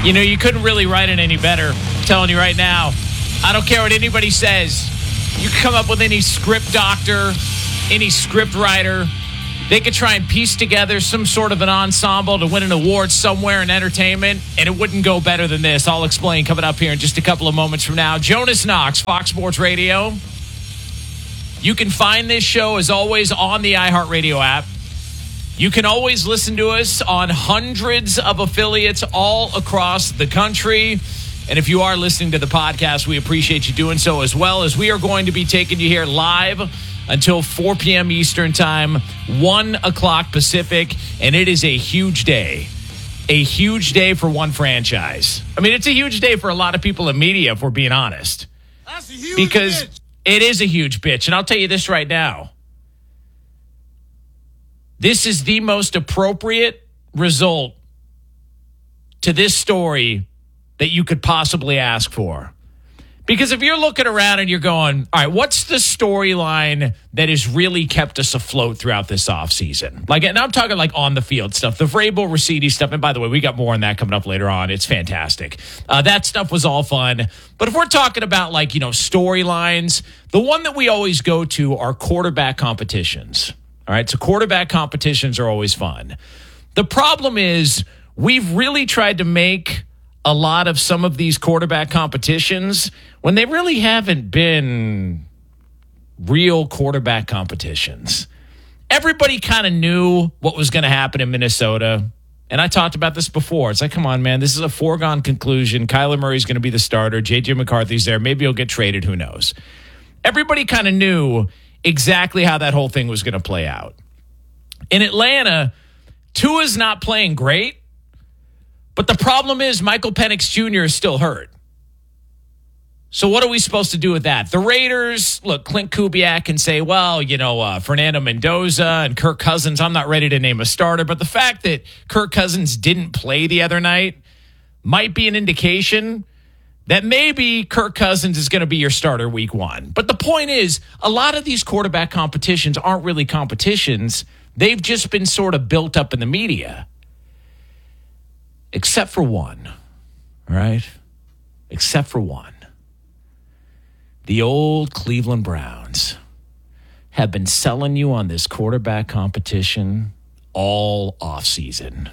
You know, you couldn't really write it any better. I'm telling you right now. I don't care what anybody says. You can come up with any script doctor, any script writer. They could try and piece together some sort of an ensemble to win an award somewhere in entertainment, and it wouldn't go better than this. I'll explain coming up here in just a couple of moments from now. Jonas Knox, Fox Sports Radio. You can find this show, as always, on the iHeartRadio app. You can always listen to us on hundreds of affiliates all across the country. And if you are listening to the podcast, we appreciate you doing so, as well as we are going to be taking you here live until 4 p.m. Eastern Time, 1 o'clock Pacific, and it is a huge day. A huge day for one franchise. I mean, it's a huge day for a lot of people in media, if we're being honest. That's a huge because bitch. It is a huge bitch, and I'll tell you this right now. This is the most appropriate result to this story that you could possibly ask for. Because if you're looking around and you're going, all right, what's the storyline that has really kept us afloat throughout this offseason? Like, and I'm talking like on the field stuff, the Vrabel, Ricidi stuff. And by the way, we got more on that coming up later on. It's fantastic. That stuff was all fun. But if we're talking about like, you know, storylines, the one that we always go to are quarterback competitions. All right. So quarterback competitions are always fun. The problem is we've really tried to make a lot of some of these quarterback competitions when they really haven't been real quarterback competitions. Everybody kind of knew what was going to happen in Minnesota. And I talked about this before. It's like, come on, man, this is a foregone conclusion. Kyler Murray's going to be the starter. J.J. McCarthy's there. Maybe he'll get traded. Who knows? Everybody kind of knew exactly how that whole thing was going to play out. In Atlanta, Tua's not playing great. But the problem is Michael Penix Jr. is still hurt. So what are we supposed to do with that? The Raiders, look, Clint Kubiak can say, well, you know, Fernando Mendoza and Kirk Cousins, I'm not ready to name a starter. But the fact that Kirk Cousins didn't play the other night might be an indication that maybe Kirk Cousins is going to be your starter week one. But the point is, a lot of these quarterback competitions aren't really competitions. They've just been sort of built up in the media. Except for one, all right? Except for one. The old Cleveland Browns have been selling you on this quarterback competition all offseason.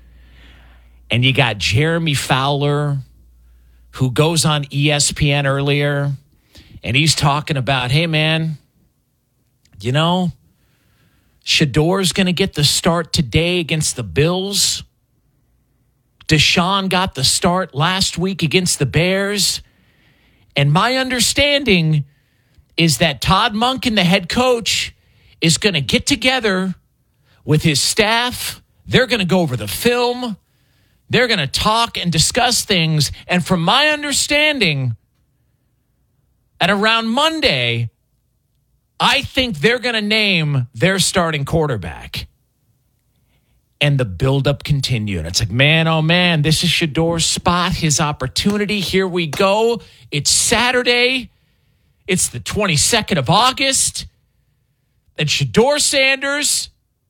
And you got Jeremy Fowler, who goes on ESPN earlier, and he's talking about, hey, man, you know, Shador's going to get the start today against the Bills. Deshaun got the start last week against the Bears. And my understanding is that Todd Monken, the head coach, is going to get together with his staff. They're going to go over the film. They're going to talk and discuss things. And from my understanding, at around Monday, I think they're going to name their starting quarterback. And the buildup continued. It's like, man, oh, man, this is Shador's spot, his opportunity. Here we go. It's Saturday. It's the 22nd of August. And Shador Sanders,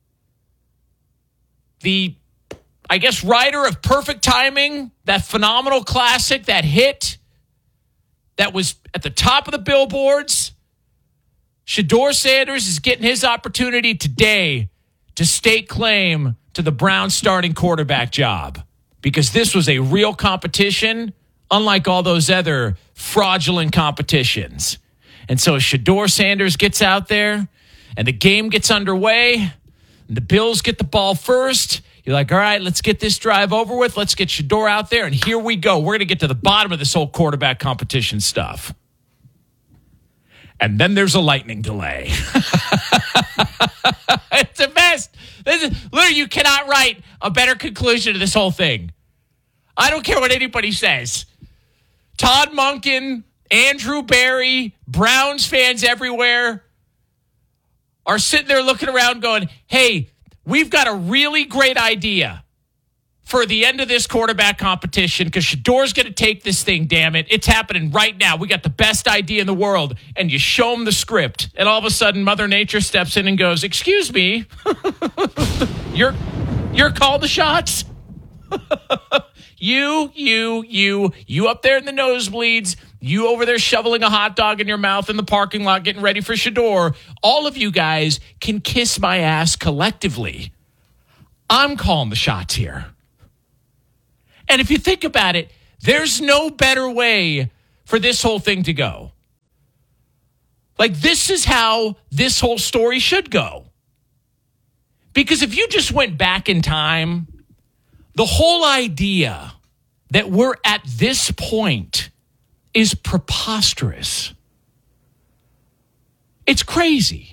the, I guess, writer of Perfect Timing, that phenomenal classic, that hit that was at the top of the billboards, Shador Sanders is getting his opportunity today to stake claim to the Browns starting quarterback job, because this was a real competition, unlike all those other fraudulent competitions. And so Shador Sanders gets out there and the game gets underway and the Bills get the ball first. You're like, all right, let's get this drive over with. Let's get Shador out there. And here we go. We're going to get to the bottom of this whole quarterback competition stuff. And then there's a lightning delay. It's the best. Literally, you cannot write a better conclusion to this whole thing. I don't care what anybody says. Todd Monken, Andrew Berry, Browns fans everywhere are sitting there looking around going, hey, we've got a really great idea for the end of this quarterback competition, because Shador's going to take this thing, damn it. It's happening right now. We got the best idea in the world. And you show them the script, and all of a sudden Mother Nature steps in and goes, excuse me, you're calling the shots? You up there in the nosebleeds, you over there shoveling a hot dog in your mouth in the parking lot getting ready for Shedeur. All of you guys can kiss my ass collectively. I'm calling the shots here. And if you think about it, there's no better way for this whole thing to go. Like, this is how this whole story should go. Because if you just went back in time, the whole idea that we're at this point is preposterous. It's crazy.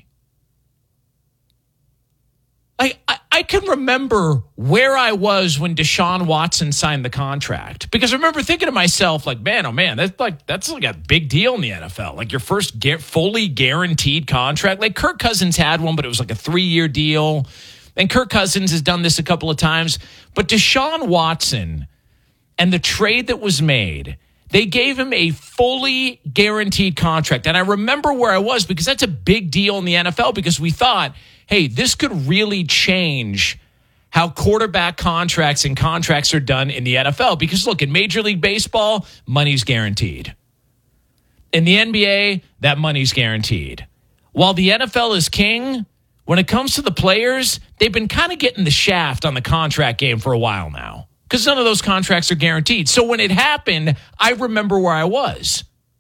I can remember where I was when Deshaun Watson signed the contract, because I remember thinking to myself, like, man, oh man, that's like a big deal in the NFL. Like your first fully guaranteed contract. Like Kirk Cousins had one, but it was like a 3-year deal. And Kirk Cousins has done this a couple of times. But Deshaun Watson and the trade that was made, they gave him a fully guaranteed contract. And I remember where I was, because that's a big deal in the NFL, because we thought, hey, this could really change how quarterback contracts and contracts are done in the NFL. Because look, in Major League Baseball, money's guaranteed. In the NBA, that money's guaranteed. While the NFL is king, when it comes to the players, they've been kind of getting the shaft on the contract game for a while now, because none of those contracts are guaranteed. So when it happened, I remember where I was.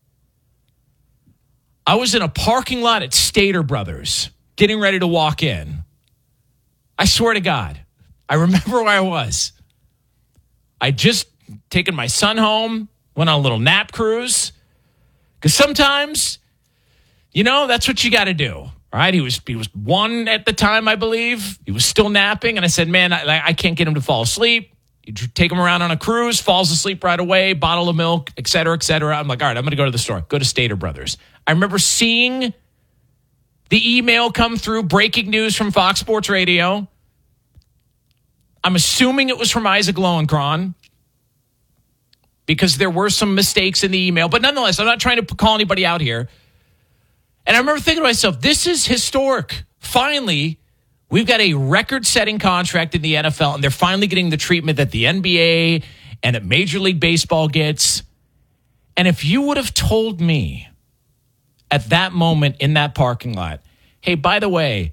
I was in a parking lot at Stater Brothers, getting ready to walk in. I swear to God, I remember where I was. I just taken my son home, went on a little nap cruise, because sometimes, that's what you got to do. All right, he was 1 at the time, I believe. He was still napping, and I said, man, I can't get him to fall asleep. You take him around on a cruise, falls asleep right away, bottle of milk, et cetera, et cetera. I'm like, all right, I'm going to go to the store. Go to Stater Brothers. I remember seeing the email come through, breaking news from Fox Sports Radio. I'm assuming it was from Isaac Lowenkron, because there were some mistakes in the email. But nonetheless, I'm not trying to call anybody out here. And I remember thinking to myself, this is historic. Finally, we've got a record-setting contract in the NFL, and they're finally getting the treatment that the NBA and that Major League Baseball gets. And if you would have told me at that moment in that parking lot, hey, by the way,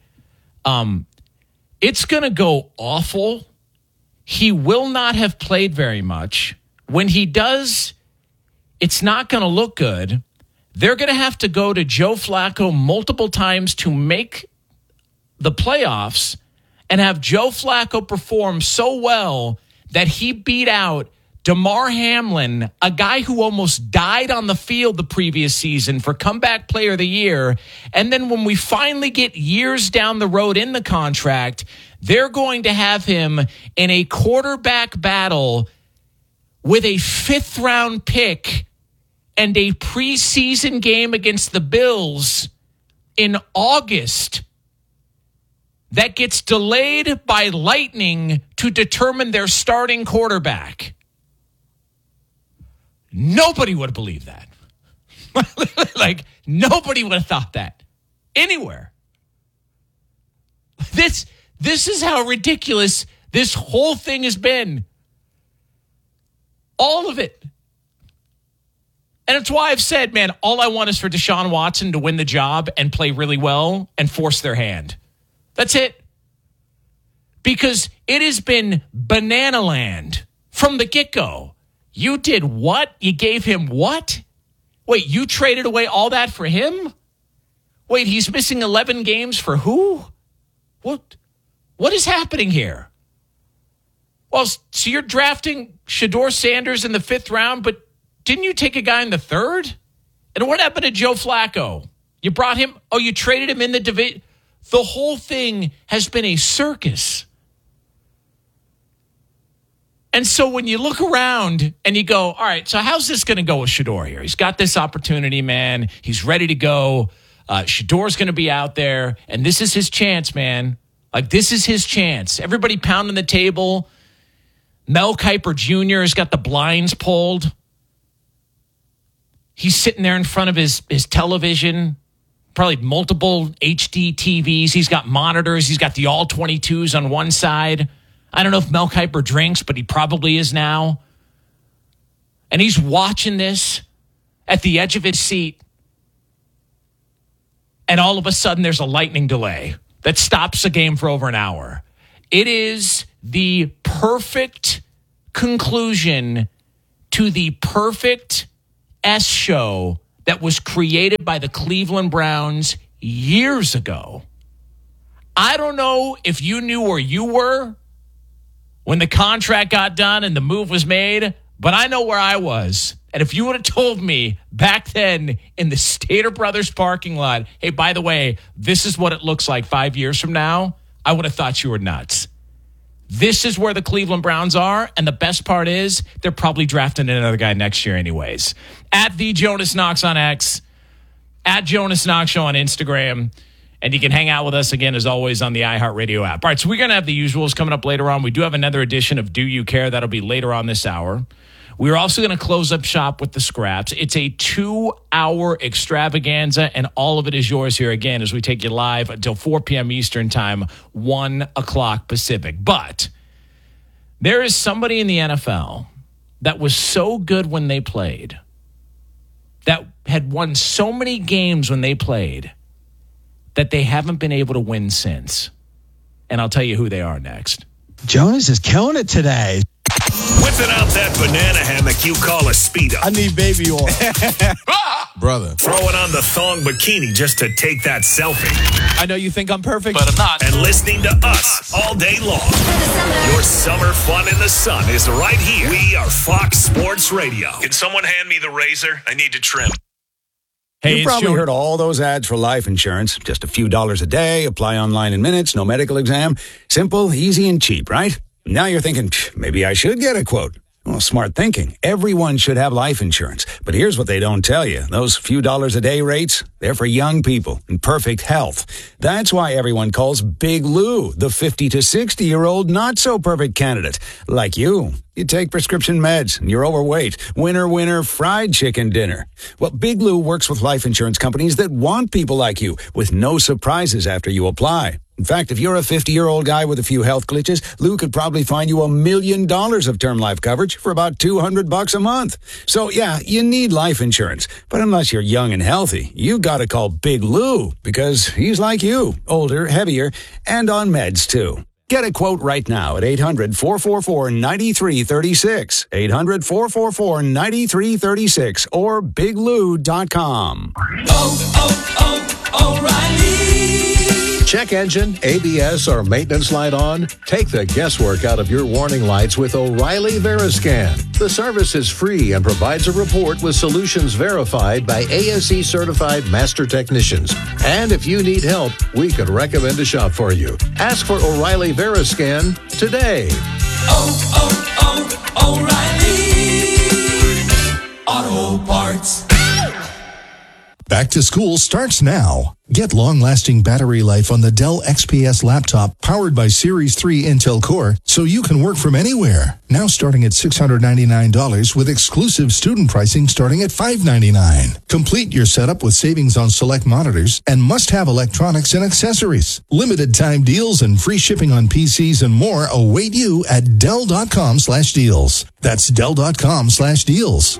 it's going to go awful. He will not have played very much. When he does, it's not going to look good. They're going to have to go to Joe Flacco multiple times to make the playoffs, and have Joe Flacco perform so well that he beat out Damar Hamlin, a guy who almost died on the field the previous season for comeback player of the year. And then when we finally get years down the road in the contract, they're going to have him in a quarterback battle with a 5th-round pick and a preseason game against the Bills in August that gets delayed by lightning to determine their starting quarterback. Nobody would have believed that. Like, nobody would have thought that anywhere. This is how ridiculous this whole thing has been. All of it. And it's why I've said, man, all I want is for Deshaun Watson to win the job and play really well and force their hand. That's it. Because it has been banana land from the get-go. You did what? You gave him what? Wait, you traded away all that for him? Wait, he's missing 11 games for who? What is happening here? Well, so you're drafting Shedeur Sanders in the 5th round, but didn't you take a guy in the 3rd? And what happened to Joe Flacco? You brought him, you traded him in the division. The whole thing has been a circus. And so when you look around and you go, all right, so how's this going to go with Shedeur here? He's got this opportunity, man. He's ready to go. Shedeur's going to be out there, and this is his chance, man. Like, this is his chance. Everybody pounding the table. Mel Kiper Jr. has got the blinds pulled. He's sitting there in front of his television, probably multiple HD TVs. He's got monitors. He's got the all 22s on one side. I don't know if Mel Kiper drinks, but he probably is now. and he's watching this at the edge of his seat, and all of a sudden there's a lightning delay that stops the game for over an hour. It is the perfect conclusion to the perfect S show that was created by the Cleveland Browns years ago. I don't know if you knew where you were when the contract got done and the move was made, but I know where I was. And if you would have told me back then in the Stater Brothers parking lot, hey, by the way, this is what it looks like 5 years from now, I would have thought you were nuts. This is where the Cleveland Browns are, and the best part is they're probably drafting another guy next year anyways. At the Jonas Knox on X, at Jonas Knox Show on Instagram, and you can hang out with us again, as always, on the iHeartRadio app. All right, so we're going to have the usuals coming up later on. We do have another edition of Do You Care? That'll be later on this hour. We're also going to close up shop with the Scraps. It's a 2-hour extravaganza, and all of it is yours here again as we take you live until 4 p.m. Eastern Time, 1 o'clock Pacific. But there is somebody in the NFL that was so good when they played, that had won so many games when they played, that they haven't been able to win since. And I'll tell you who they are next. Jonas is killing it today. Whipping out that banana hammock you call a Speedo. I need baby oil. Brother. Throwing on the thong bikini just to take that selfie. I know you think I'm perfect, but I'm not. And listening to us all day long. Your summer fun in the sun is right here. We are Fox Sports Radio. Can someone hand me the razor? I need to trim. Hey, you probably heard all those ads for life insurance. Just a few dollars a day, apply online in minutes, no medical exam. Simple, easy, and cheap, right? Now you're thinking, maybe I should get a quote. Well, smart thinking. Everyone should have life insurance. But here's what they don't tell you. Those few dollars a day rates, they're for young people in perfect health. That's why everyone calls Big Lou the 50 to 60-year-old not-so-perfect candidate. Like you. You take prescription meds and you're overweight. Winner, fried chicken dinner. Well, Big Lou works with life insurance companies that want people like you with no surprises after you apply. In fact, if you're a 50-year-old guy with a few health glitches, Lou could probably find you $1 million of term life coverage for about $200 a month. So, yeah, you need life insurance. But unless you're young and healthy, you gotta call Big Lou because he's like you, older, heavier, and on meds, too. Get a quote right now at 800-444-9336. 800-444-9336 or biglou.com. O'Reilly. Check engine, ABS, or maintenance light on? Take the guesswork out of your warning lights with O'Reilly Veriscan. The service is free and provides a report with solutions verified by ASE certified master technicians. And if you need help, we could recommend a shop for you. Ask for O'Reilly Veriscan today. O'Reilly Auto Parts. Back to school starts now. Get long-lasting battery life on the Dell XPS laptop powered by Series 3 Intel Core so you can work from anywhere. Now starting at $699 with exclusive student pricing starting at $599. Complete your setup with savings on select monitors and must-have electronics and accessories. Limited time deals and free shipping on PCs and more await you at Dell.com/deals. That's Dell.com/deals.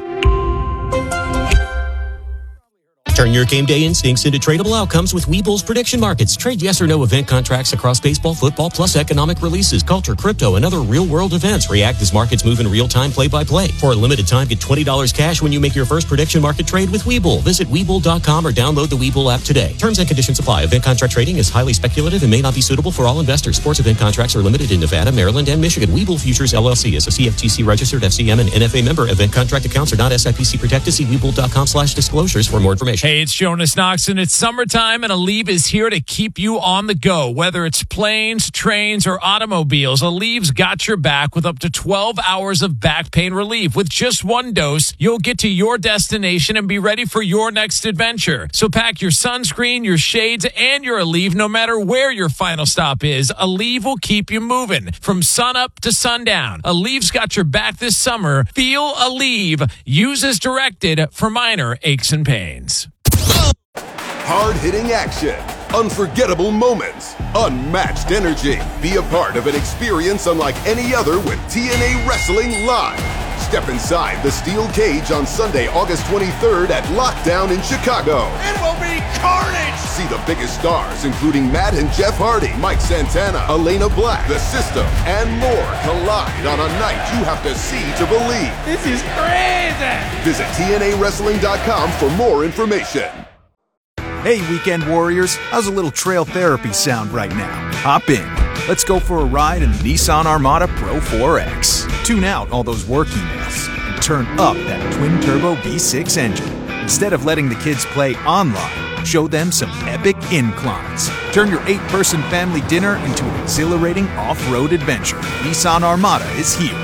Turn your game day instincts into tradable outcomes with Webull's prediction markets. Trade yes or no event contracts across baseball, football, plus economic releases, culture, crypto, and other real-world events. React as markets move in real time, play-by-play. For a limited time, get $20 cash when you make your first prediction market trade with Webull. Visit Webull.com or download the Webull app today. Terms and conditions apply. Event contract trading is highly speculative and may not be suitable for all investors. Sports event contracts are limited in Nevada, Maryland, and Michigan. Webull Futures, LLC is a CFTC registered FCM and NFA member. Event contract accounts are not SIPC protected. See Webull.com/disclosures for more information. Hey, it's Jonas Knox, and it's summertime, and Aleve is here to keep you on the go. Whether it's planes, trains, or automobiles, Aleve's got your back with up to 12 hours of back pain relief. With just one dose, you'll get to your destination and be ready for your next adventure. So pack your sunscreen, your shades, and your Aleve no matter where your final stop is. Aleve will keep you moving from sun up to sundown. Aleve's got your back this summer. Feel Aleve. Use as directed for minor aches and pains. Hard-hitting action, unforgettable moments, unmatched energy. Be a part of an experience unlike any other with TNA Wrestling Live. Step inside the steel cage on Sunday, August 23rd at Lockdown in Chicago. It will be carnage! See the biggest stars, including Matt and Jeff Hardy, Mike Santana, Elena Black, The System, and more collide on a night you have to see to believe. This is crazy! Visit TNAWrestling.com for more information. Hey, Weekend Warriors, how's a little trail therapy sound right now? Hop in. Let's go for a ride in the Nissan Armada Pro 4X. Tune out all those work emails and turn up that twin-turbo V6 engine. Instead of letting the kids play online, show them some epic inclines. Turn your 8-person family dinner into an exhilarating off-road adventure. Nissan Armada is here.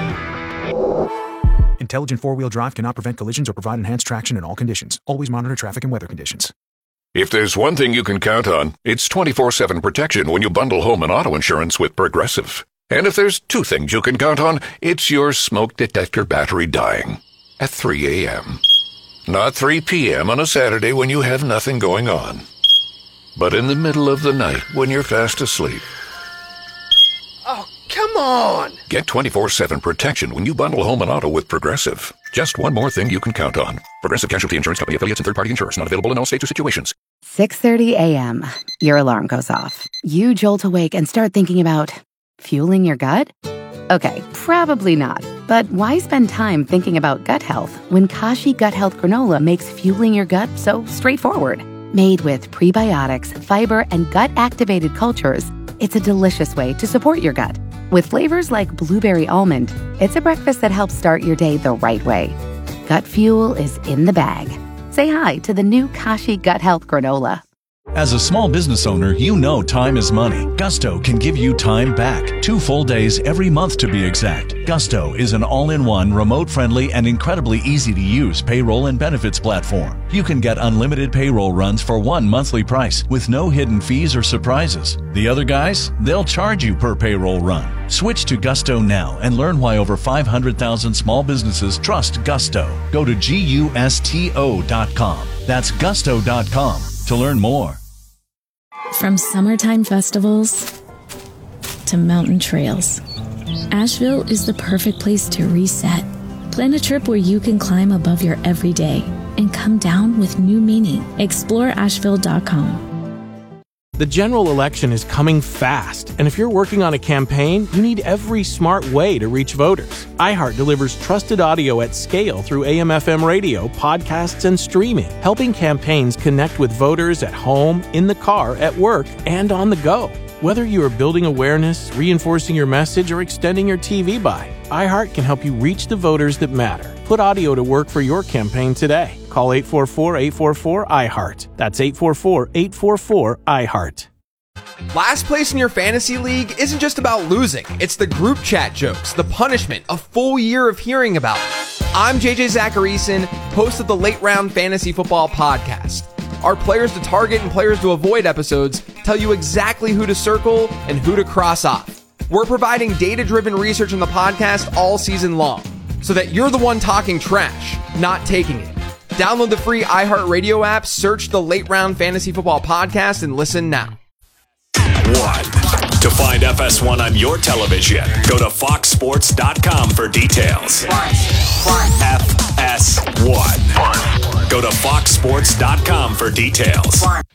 Intelligent four-wheel drive cannot prevent collisions or provide enhanced traction in all conditions. Always monitor traffic and weather conditions. If there's one thing you can count on, it's 24/7 protection when you bundle home and auto insurance with Progressive. And if there's two things you can count on, it's your smoke detector battery dying at 3 a.m. Not 3 p.m. on a Saturday when you have nothing going on, but in the middle of the night when you're fast asleep. Oh, come on! Get 24/7 protection when you bundle home and auto with Progressive. Just one more thing you can count on. Progressive Casualty Insurance Company affiliates and third-party insurers. Not available in all states or situations. 6:30 a.m. Your alarm goes off. You jolt awake and start thinking about fueling your gut? Okay, probably not. But why spend time thinking about gut health when Kashi Gut Health Granola makes fueling your gut so straightforward? Made with prebiotics, fiber, and gut-activated cultures, it's a delicious way to support your gut. With flavors like blueberry almond, it's a breakfast that helps start your day the right way. Gut fuel is in the bag. Say hi to the new Kashi Gut Health Granola. As a small business owner, you know time is money. Gusto can give you time back. 2 full days every month to be exact. Gusto is an all-in-one, remote-friendly, and incredibly easy-to-use payroll and benefits platform. You can get unlimited payroll runs for one monthly price with no hidden fees or surprises. The other guys, they'll charge you per payroll run. Switch to Gusto now and learn why over 500,000 small businesses trust Gusto. Go to GUSTO.com. That's Gusto.com to learn more. From summertime festivals to mountain trails, Asheville is the perfect place to reset. Plan a trip where you can climb above your everyday and come down with new meaning. Explore Asheville.com. The general election is coming fast, and if you're working on a campaign, you need every smart way to reach voters. iHeart delivers trusted audio at scale through AM/FM radio, podcasts, and streaming, helping campaigns connect with voters at home, in the car, at work, and on the go. Whether you are building awareness, reinforcing your message, or extending your TV buy, iHeart can help you reach the voters that matter. Put audio to work for your campaign today. Call 844-844-iHeart. That's 844-844-iHeart. Last place in your fantasy league isn't just about losing. It's the group chat jokes, the punishment, a full year of hearing about it. I'm JJ Zacharyson, host of the Late Round Fantasy Football Podcast. Our players to target and players to avoid episodes tell you exactly who to circle and who to cross off. We're providing data-driven research on the podcast all season long, so that you're the one talking trash, not taking it. Download the free iHeartRadio app, search the Late Round Fantasy Football Podcast, and listen now. 1. To find FS1 on your television, go to foxsports.com for details. FS1. Go to foxsports.com for details.